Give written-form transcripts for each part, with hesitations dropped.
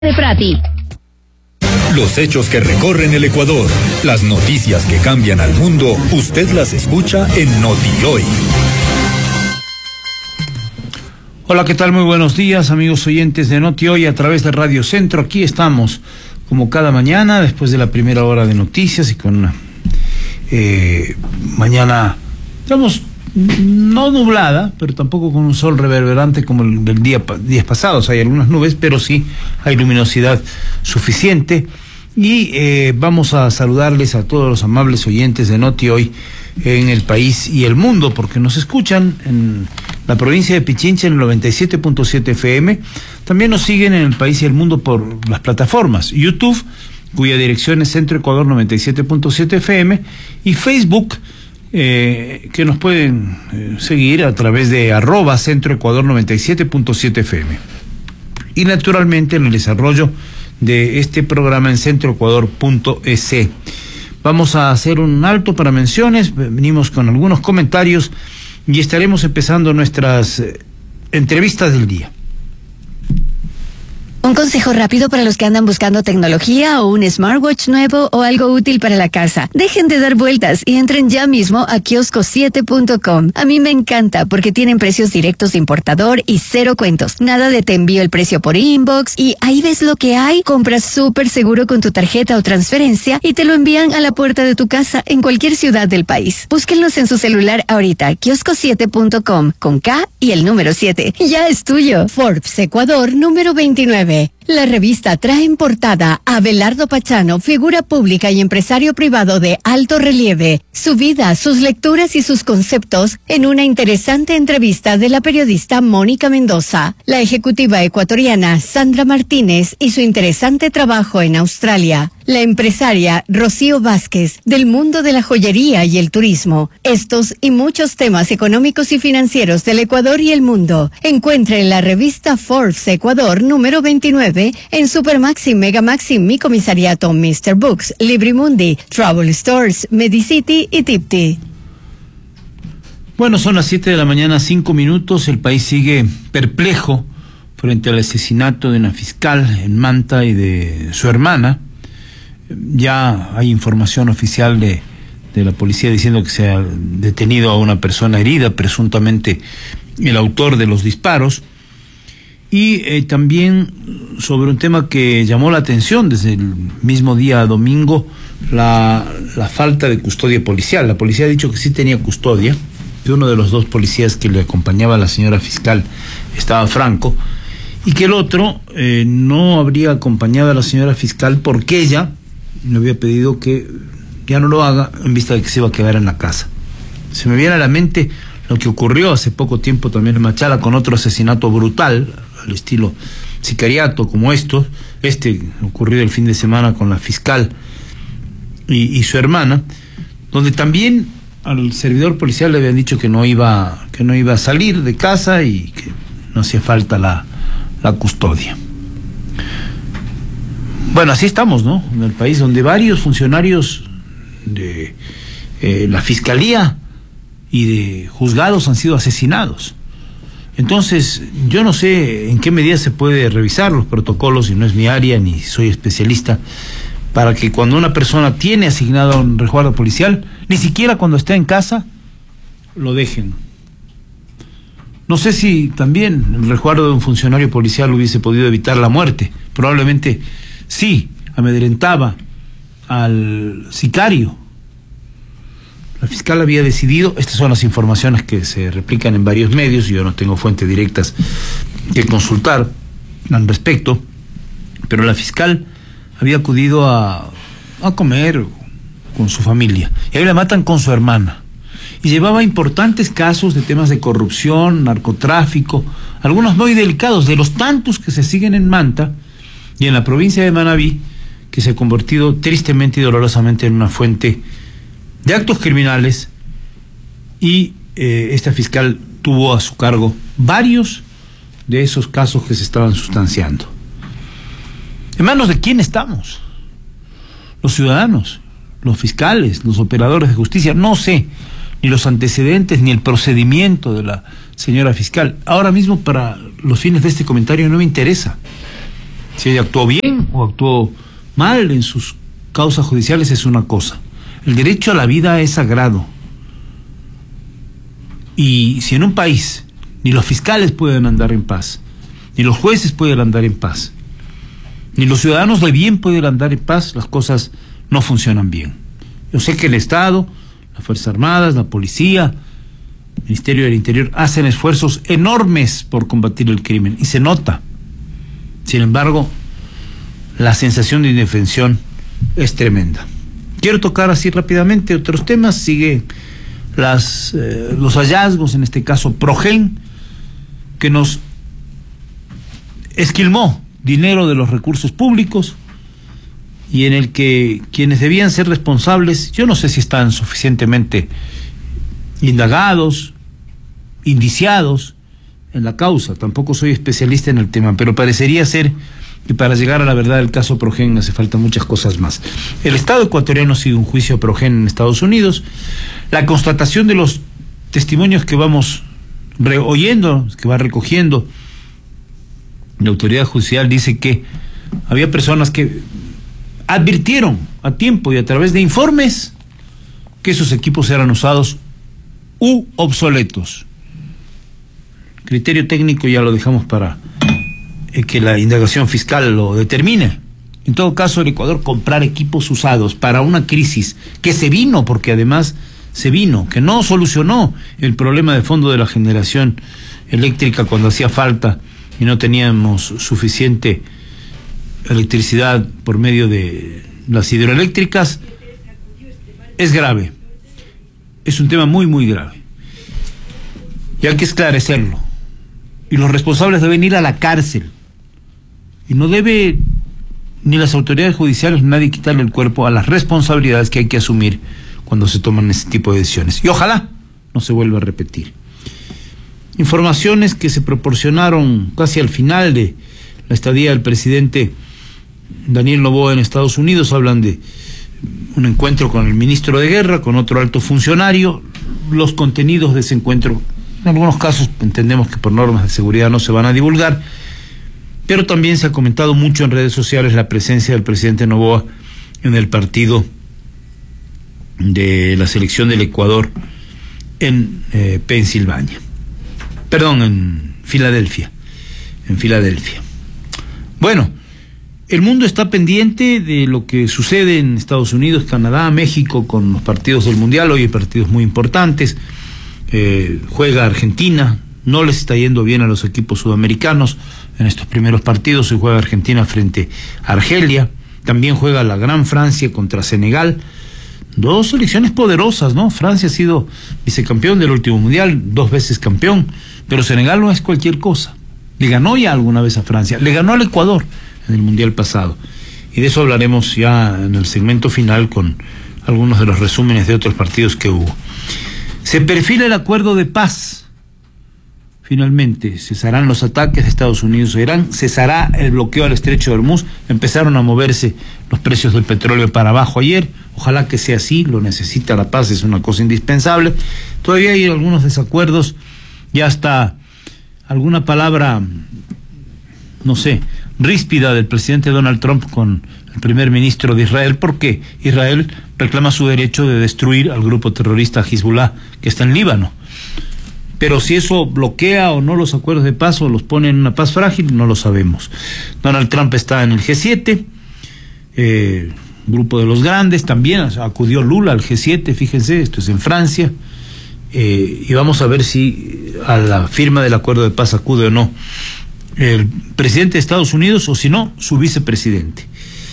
de Prati. Los hechos que recorren el Ecuador, las noticias que cambian al mundo, usted las escucha en NotiHoy. Hola, ¿qué tal? Muy buenos días, amigos oyentes de NotiHoy a través de Radio Centro. Aquí estamos, como cada mañana, después de la primera hora de noticias y con una mañana, digamos, no nublada, pero tampoco con un sol reverberante como el del días pasados. Hay algunas nubes, pero sí hay luminosidad suficiente. Y vamos a saludarles a todos los amables oyentes de NotiHoy en el país y el mundo, porque nos escuchan en la provincia de Pichincha en el 97.7 FM. También nos siguen en el país y el mundo por las plataformas YouTube, cuya dirección es Centro Ecuador 97.7 FM, y Facebook, que nos pueden seguir a través de @Centro Ecuador 97.7 FM. Y naturalmente en el desarrollo de este programa en centroecuador.es. Vamos a hacer un alto para menciones, venimos con algunos comentarios y estaremos empezando nuestras entrevistas del día. Un consejo rápido para los que andan buscando tecnología o un smartwatch nuevo o algo útil para la casa. Dejen de dar vueltas y entren ya mismo a kiosco7.com. A mí me encanta porque tienen precios directos de importador y cero cuentos. Nada de te envío el precio por inbox y ahí ves lo que hay. Compras súper seguro con tu tarjeta o transferencia y te lo envían a la puerta de tu casa en cualquier ciudad del país. Búsquenlos en su celular ahorita. Kiosco7.com con K y el número 7. Ya es tuyo. Forbes Ecuador número 29. La revista trae en portada a Abelardo Pachano, figura pública y empresario privado de alto relieve, su vida, sus lecturas y sus conceptos en una interesante entrevista de la periodista Mónica Mendoza, la ejecutiva ecuatoriana Sandra Martínez y su interesante trabajo en Australia, la empresaria Rocío Vázquez del mundo de la joyería y el turismo. Estos y muchos temas económicos y financieros del Ecuador y el mundo. Encuentre la revista Forbes Ecuador número 29 en Supermax y Megamax y Mi Comisariato, Mr. Books, Librimundi, Travel Stores, Medicity y Tipti. Bueno, son las 7 de la mañana, 5 minutos. El país sigue perplejo frente al asesinato de una fiscal en Manta y de su hermana. Ya hay información oficial de la policía diciendo que se ha detenido a una persona herida, presuntamente el autor de los disparos. Y también sobre un tema que llamó la atención desde el mismo día domingo, la falta de custodia policial. La policía ha dicho que sí tenía custodia, que uno de los dos policías que le acompañaba a la señora fiscal estaba franco, y que el otro no habría acompañado a la señora fiscal porque ella le había pedido que ya no lo haga en vista de que se iba a quedar en la casa. Se me viene a la mente lo que ocurrió hace poco tiempo también en Machala con otro asesinato brutal al estilo sicariato como este ocurrido el fin de semana con la fiscal y su hermana, donde también al servidor policial le habían dicho que no iba a salir de casa y que no hacía falta la custodia. Bueno, así estamos, ¿no? En el país donde varios funcionarios de la fiscalía y de juzgados han sido asesinados. Entonces, yo no sé en qué medida se puede revisar los protocolos, y no es mi área ni soy especialista, para que cuando una persona tiene asignado un resguardo policial, ni siquiera cuando está en casa, lo dejen. No sé si también el resguardo de un funcionario policial hubiese podido evitar la muerte. Probablemente sí, amedrentaba al sicario. La fiscal había decidido, estas son las informaciones que se replican en varios medios, y yo no tengo fuentes directas que consultar al respecto, pero la fiscal había acudido a comer con su familia, y ahí la matan con su hermana, y llevaba importantes casos de temas de corrupción, narcotráfico, algunos muy delicados, de los tantos que se siguen en Manta y en la provincia de Manabí, que se ha convertido tristemente y dolorosamente en una fuente de actos criminales, y esta fiscal tuvo a su cargo varios de esos casos que se estaban sustanciando. ¿En manos de quién estamos? Los ciudadanos, los fiscales, los operadores de justicia. No sé ni los antecedentes ni el procedimiento de la, señora fiscal. Ahora mismo, para los fines de este comentario, no me interesa. Si ella actuó bien o actuó mal en sus causas judiciales es una cosa. El derecho a la vida es sagrado. Y si en un país ni los fiscales pueden andar en paz, ni los jueces pueden andar en paz, ni los ciudadanos de bien pueden andar en paz, las cosas no funcionan bien. Yo sé que el Estado, las Fuerzas Armadas, la Policía, el Ministerio del Interior hacen esfuerzos enormes por combatir el crimen y se nota. Sin embargo, la sensación de indefensión es tremenda. Quiero tocar así rápidamente otros temas. Sigue los hallazgos, en este caso Progen, que nos esquilmó dinero de los recursos públicos y en el que quienes debían ser responsables, yo no sé si están suficientemente indagados, indiciados en la causa. Tampoco soy especialista en el tema, pero parecería ser que para llegar a la verdad del caso Progen hace falta muchas cosas más. El Estado ecuatoriano sigue un juicio a Progen en Estados Unidos. La constatación de los testimonios que vamos oyendo, que va recogiendo la autoridad judicial, dice que había personas que advirtieron a tiempo y a través de informes que esos equipos eran usados u obsoletos. Criterio técnico ya lo dejamos para que la indagación fiscal lo determine. En todo caso, el Ecuador comprar equipos usados para una crisis que se vino, porque además se vino, que no solucionó el problema de fondo de la generación eléctrica cuando hacía falta y no teníamos suficiente electricidad por medio de las hidroeléctricas, es grave. Es un tema muy, muy grave. Y hay que esclarecerlo. Y los responsables deben ir a la cárcel. Y no debe ni las autoridades judiciales ni nadie quitarle el cuerpo a las responsabilidades que hay que asumir cuando se toman este tipo de decisiones. Y ojalá no se vuelva a repetir. Informaciones que se proporcionaron casi al final de la estadía del presidente Daniel Noboa en Estados Unidos hablan de un encuentro con el ministro de Guerra, con otro alto funcionario. Los contenidos de ese encuentro, en algunos casos entendemos que por normas de seguridad no se van a divulgar, pero también se ha comentado mucho en redes sociales la presencia del presidente Noboa en el partido de la selección del Ecuador en Pensilvania. Perdón, en Filadelfia. Bueno, el mundo está pendiente de lo que sucede en Estados Unidos, Canadá, México, con los partidos del Mundial. Hoy hay partidos muy importantes. Juega Argentina, no les está yendo bien a los equipos sudamericanos en estos primeros partidos. Se juega Argentina frente a Argelia, también juega la Gran Francia contra Senegal. Dos selecciones poderosas, ¿no? Francia ha sido vicecampeón del último mundial, 2 veces campeón, pero Senegal no es cualquier cosa. Le ganó ya alguna vez a Francia, le ganó al Ecuador en el mundial pasado, y de eso hablaremos ya en el segmento final con algunos de los resúmenes de otros partidos que hubo. Se perfila el acuerdo de paz. Finalmente, cesarán los ataques de Estados Unidos a Irán, cesará el bloqueo al estrecho de Hormuz. Empezaron a moverse los precios del petróleo para abajo ayer. Ojalá que sea así, lo necesita la paz, es una cosa indispensable. Todavía hay algunos desacuerdos, ya hasta alguna palabra, no sé, ríspida del presidente Donald Trump con el primer ministro de Israel, porque Israel reclama su derecho de destruir al grupo terrorista Hezbollah que está en Líbano. Pero si eso bloquea o no los acuerdos de paz o los pone en una paz frágil, no lo sabemos. Donald Trump está en el G7, grupo de los grandes, también acudió Lula al G7, fíjense, esto es en Francia, y vamos a ver si a la firma del acuerdo de paz acude o no el presidente de Estados Unidos, o si no, su vicepresidente.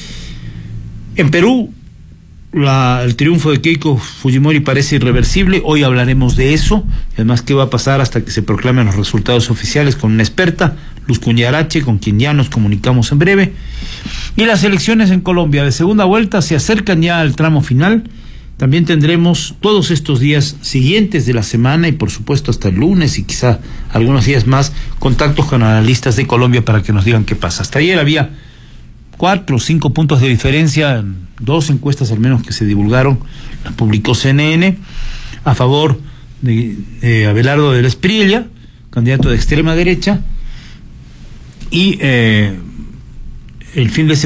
En Perú, el triunfo de Keiko Fujimori parece irreversible. Hoy hablaremos de eso, además qué va a pasar hasta que se proclamen los resultados oficiales con una experta, Luz Cuñarache, con quien ya nos comunicamos en breve. Y las elecciones en Colombia de segunda vuelta se acercan ya al tramo final. También tendremos todos estos días siguientes de la semana y por supuesto hasta el lunes y quizá algunos días más contactos con analistas de Colombia para que nos digan qué pasa. Hasta ayer había 4 o 5 puntos de diferencia en 2 encuestas al menos que se divulgaron, las publicó CNN, a favor de Abelardo de la Espriella, candidato de extrema derecha, y el fin de